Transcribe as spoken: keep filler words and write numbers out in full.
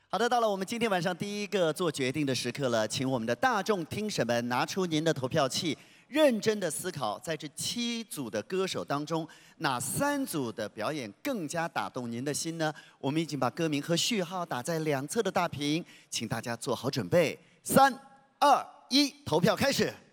好的，到了我们今天晚上第一个做决定的时刻了，请我们的大众听审们拿出您的投票器，认真的思考，在这七组的歌手当中，哪三组的表演更加打动您的心呢？我们已经把歌名和序号打在两侧的大屏，请大家做好准备，三、二、一，投票开始。